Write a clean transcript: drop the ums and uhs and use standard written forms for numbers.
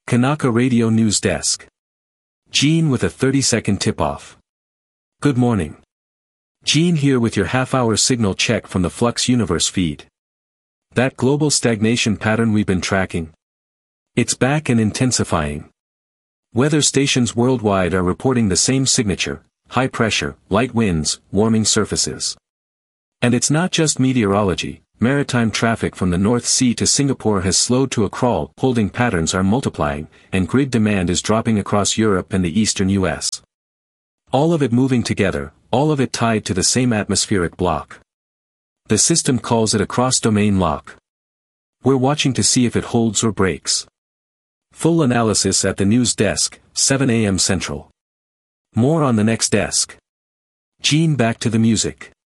Kanaka Radio News Desk. Gene with a 30-second tip-off. Good morning. Gene here with your half-hour signal check from the Flux Universe feed. That global stagnation pattern we've been tracking? It's back and intensifying. Weather stations worldwide are reporting the same signature: high pressure, light winds, warming surfaces. And it's not just meteorology. Maritime traffic from the North Sea to Singapore has slowed to a crawl. Holding patterns are multiplying, and grid demand is dropping across Europe and the eastern US. All of it moving together, all of it tied to the same atmospheric block. The system calls it a cross-domain lock. We're watching to see if it holds or breaks. Full analysis at the news desk, 7 a.m. Central. More on the next desk. Gene, back to the music.